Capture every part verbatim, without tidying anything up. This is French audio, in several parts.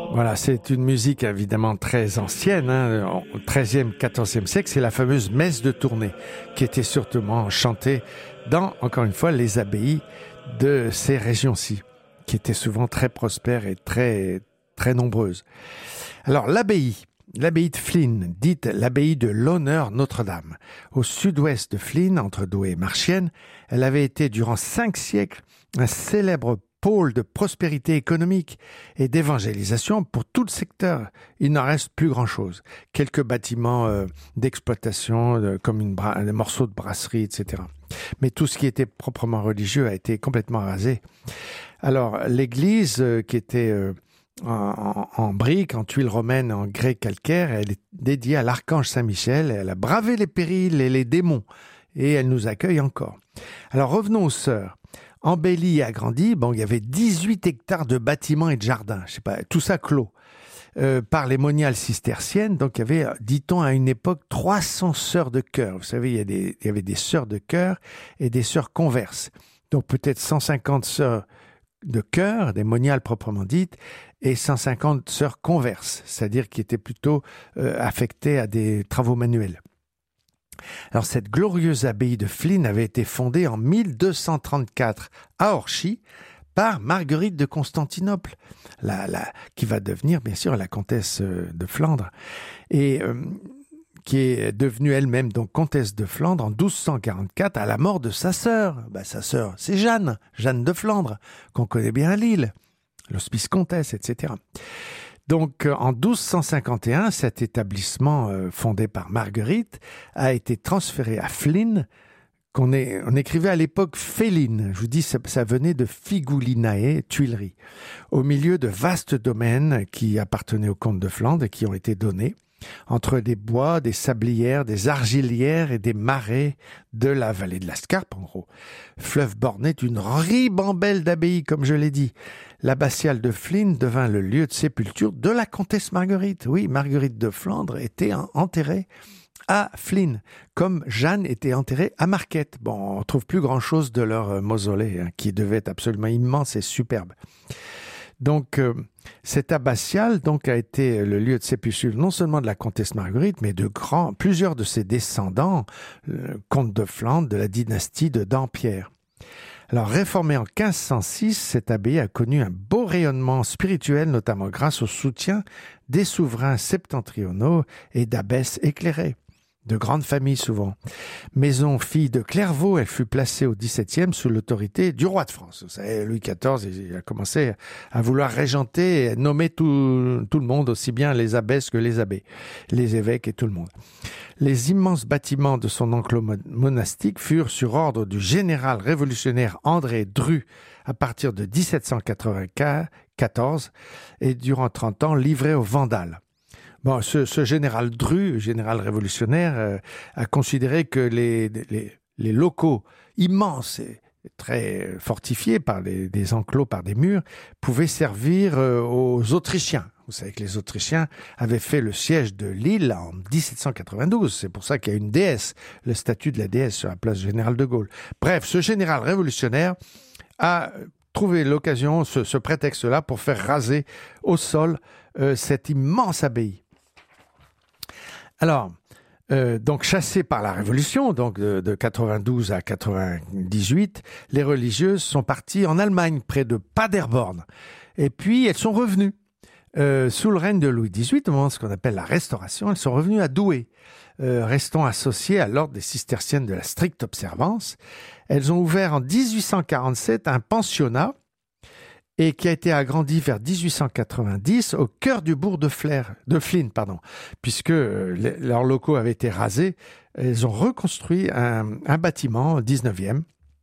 Voilà, c'est une musique évidemment très ancienne, hein, au treizième, quatorzième siècle. C'est la fameuse messe de Tournai qui était surtout chantée dans, encore une fois, les abbayes de ces régions-ci, qui étaient souvent très prospères et très, très nombreuses. Alors, l'abbaye, l'abbaye de Flins, dite l'abbaye de l'Honneur Notre-Dame, au sud-ouest de Flins, entre Douai et Marchiennes, elle avait été durant cinq siècles un célèbre pôle de prospérité économique et d'évangélisation pour tout le secteur. Il n'en reste plus grand-chose. Quelques bâtiments euh, d'exploitation, euh, comme une bra- des morceaux de brasserie, et cetera. Mais tout ce qui était proprement religieux a été complètement rasé. Alors, l'église, euh, qui était euh, en, en, en briques, en tuiles romaines, en grès calcaire, elle est dédiée à l'archange Saint-Michel. Elle a bravé les périls et les démons, et elle nous accueille encore. Alors, revenons aux sœurs. Embelli et agrandi, bon, il y avait dix-huit hectares de bâtiments et de jardins, je sais pas, tout ça clos, euh, par les moniales cisterciennes. Donc, il y avait, dit-on, à une époque, trois cents sœurs de chœur. Vous savez, il y, a des, il y avait des sœurs de chœur et des sœurs converses. Donc, peut-être cent cinquante sœurs de chœur, des moniales proprement dites, et cent cinquante sœurs converses, c'est-à-dire qui étaient plutôt euh, affectées à des travaux manuels. Alors, cette glorieuse abbaye de Flins avait été fondée en mille deux cent trente-quatre à Orchy par Marguerite de Constantinople, la, la, qui va devenir, bien sûr, la comtesse de Flandre, et euh, qui est devenue elle-même donc comtesse de Flandre en douze cent quarante-quatre à la mort de sa sœur. Ben, sa sœur, c'est Jeanne, Jeanne de Flandre, qu'on connaît bien à Lille, l'hospice comtesse, et cetera. Donc, en douze cent cinquante et un, cet établissement euh, fondé par Marguerite a été transféré à Flins, qu'on est, on écrivait à l'époque Féline. Je vous dis, ça, ça venait de Figulinae, Tuileries, au milieu de vastes domaines qui appartenaient aux comtes de Flandre et qui ont été donnés entre des bois, des sablières, des argilières et des marais de la vallée de la Scarpe, en gros. Fleuve borné d'une ribambelle d'abbayes, comme je l'ai dit. L'abbatiale de Flins devint le lieu de sépulture de la comtesse Marguerite. Oui, Marguerite de Flandre était enterrée à Flins, comme Jeanne était enterrée à Marquette. Bon, on trouve plus grand-chose de leur mausolée, hein, qui devait être absolument immense et superbe. Donc, euh, cette abbatiale donc, a été le lieu de sépulture non seulement de la comtesse Marguerite, mais de grands, plusieurs de ses descendants, le comte de Flandre, de la dynastie de Dampierre. Alors, réformée en quinze cent six, cette abbaye a connu un beau rayonnement spirituel, notamment grâce au soutien des souverains septentrionaux et d'abbesses éclairées. De grandes familles souvent. Maison fille de Clairvaux, elle fut placée au dix-septième sous l'autorité du roi de France. Vous savez, Louis quatorze, il a commencé à vouloir régenter et nommer tout, tout le monde, aussi bien les abbesses que les abbés, les évêques et tout le monde. Les immenses bâtiments de son enclos monastique furent, sur ordre du général révolutionnaire André Dru, à partir de dix-sept cent quatre-vingt-quatorze, et durant trente ans, livrés aux Vandales. Bon, ce, ce général Dru, général révolutionnaire, euh, a considéré que les, les, les locaux immenses et très fortifiés par les, des enclos, par des murs, pouvaient servir euh, aux Autrichiens. Vous savez que les Autrichiens avaient fait le siège de Lille en dix-sept cent quatre-vingt-douze. C'est pour ça qu'il y a une déesse, le statut de la déesse sur la place Général de Gaulle. Bref, ce général révolutionnaire a trouvé l'occasion, ce, ce prétexte-là, pour faire raser au sol euh, cette immense abbaye. Alors, euh, donc chassées par la Révolution, donc de, de quatre-vingt-douze à quatre-vingt-dix-huit, les religieuses sont parties en Allemagne, près de Paderborn. Et puis, elles sont revenues. Euh, sous le règne de Louis dix-huit, au moment de ce qu'on appelle la Restauration, elles sont revenues à Douai, euh, restant associées à l'ordre des cisterciennes de la stricte observance. Elles ont ouvert en dix-huit cent quarante-sept un pensionnat, et qui a été agrandi vers dix-huit cent quatre-vingt-dix au cœur du bourg de, Flair, de Flins, pardon, puisque euh, les, leurs locaux avaient été rasés. Ils ont reconstruit un, un bâtiment au dix-neuvième,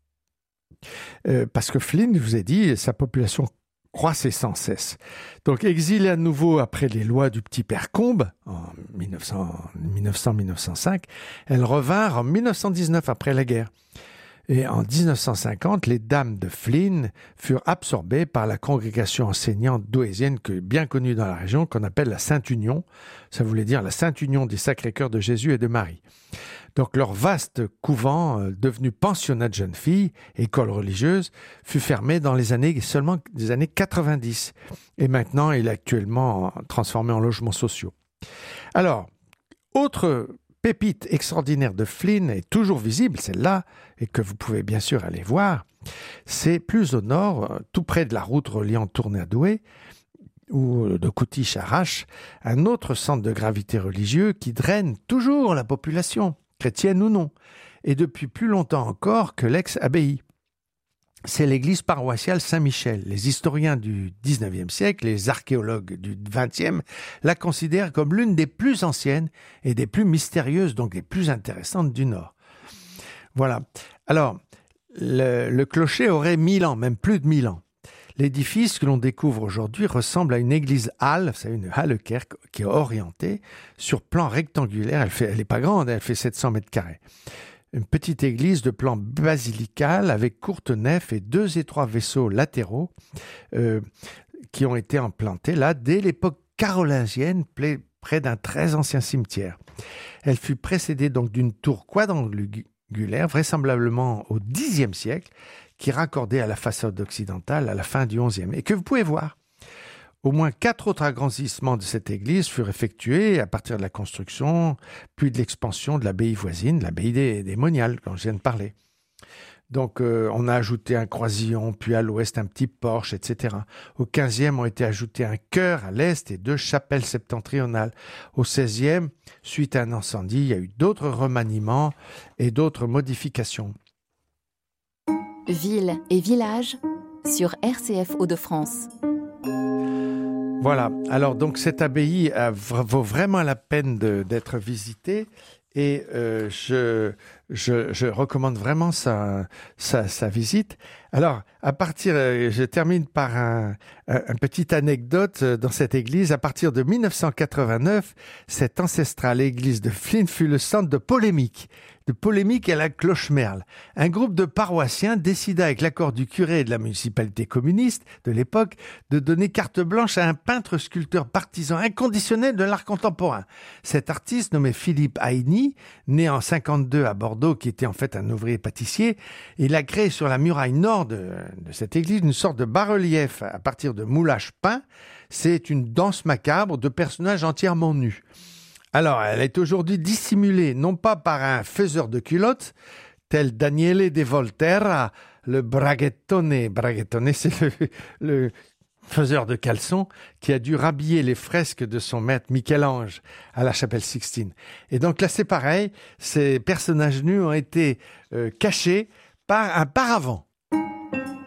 euh, parce que Flins, je vous ai dit, sa population croissait sans cesse. Donc, exilée à nouveau après les lois du petit père Combes, en mille neuf cents à mille neuf cent cinq, elles revinrent en mille neuf cent dix-neuf après la guerre. Et en dix-neuf cent cinquante, les dames de Flins furent absorbées par la congrégation enseignante douaisienne que, bien connue dans la région, qu'on appelle la Sainte Union. Ça voulait dire la Sainte Union des Sacrés-Cœurs de Jésus et de Marie. Donc leur vaste couvent, euh, devenu pensionnat de jeunes filles, école religieuse, fut fermé dans les années seulement des années quatre-vingt-dix. Et maintenant, il est actuellement transformé en logements sociaux. Alors, autre pépite extraordinaire de Flins est toujours visible, celle-là, et que vous pouvez bien sûr aller voir. C'est plus au nord, tout près de la route reliant Tournai à Douai, ou de Coutiche-Arrache, un autre centre de gravité religieux qui draine toujours la population, chrétienne ou non, et depuis plus longtemps encore que l'ex-abbaye. C'est l'église paroissiale Saint-Michel. Les historiens du dix-neuvième siècle, les archéologues du vingtième, la considèrent comme l'une des plus anciennes et des plus mystérieuses, donc des plus intéressantes du Nord. Voilà. Alors, le, le clocher aurait mille ans, même plus de mille ans. L'édifice que l'on découvre aujourd'hui ressemble à une église halle, c'est une Hallekerk qui est orientée sur plan rectangulaire. Elle fait, elle est pas grande, elle fait sept cents mètres carrés. Une petite église de plan basilical avec courte nef et deux étroits vaisseaux latéraux euh, qui ont été implantés là dès l'époque carolingienne, près d'un très ancien cimetière. Elle fut précédée donc d'une tour quadrangulaire, vraisemblablement au dixième siècle, qui raccordait à la façade occidentale à la fin du onzième, et que vous pouvez voir. Au moins quatre autres agrandissements de cette église furent effectués à partir de la construction, puis de l'expansion de l'abbaye voisine, l'abbaye des, des Moniales, dont je viens de parler. Donc, euh, on a ajouté un croisillon, puis à l'ouest un petit porche, et cetera. Au quinzième, ont été ajoutés un chœur à l'est et deux chapelles septentrionales. Au seizième, suite à un incendie, il y a eu d'autres remaniements et d'autres modifications. Ville et village sur R C F Hauts-de-France. Voilà, alors donc cette abbaye a, vaut vraiment la peine de, d'être visitée et euh, je, je, je recommande vraiment sa, sa, sa visite. Alors, à partir, euh, je termine par un, un, une petite anecdote dans cette église. À partir de dix-neuf cent quatre-vingt-neuf, cette ancestrale église de Flins fut le centre de polémiques. de polémique à la Clochemerle. Un groupe de paroissiens décida, avec l'accord du curé et de la municipalité communiste de l'époque, de donner carte blanche à un peintre sculpteur partisan inconditionnel de l'art contemporain. Cet artiste, nommé Philippe Ayni, né en cinquante-deux à Bordeaux, qui était en fait un ouvrier pâtissier, il a créé sur la muraille nord de, de cette église une sorte de bas-relief à partir de moulages peints. C'est une danse macabre de personnages entièrement nus. Alors, elle est aujourd'hui dissimulée, non pas par un faiseur de culottes, tel Daniele de Volterra, le braghettone. Braghettone, c'est le, le faiseur de caleçons qui a dû rhabiller les fresques de son maître Michel-Ange à la chapelle Sixtine. Et donc là, c'est pareil, ces personnages nus ont été euh, cachés par un paravent.